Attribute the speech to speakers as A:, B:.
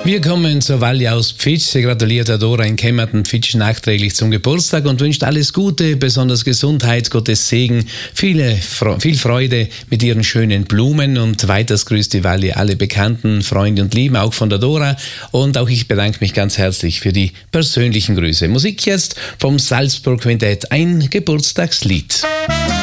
A: Wir kommen zur Walli aus Pfitsch. Sie gratuliert der Dora in Kemmerton Pfitsch nachträglich zum Geburtstag und wünscht alles Gute, besonders Gesundheit, Gottes Segen, viel Freude mit ihren schönen Blumen und weiters grüßt die Walli alle Bekannten, Freunde und Lieben, auch von der Dora. Und auch ich bedanke mich ganz herzlich für die persönlichen Grüße. Musik jetzt vom Salzburg Quintett, ein Geburtstagslied.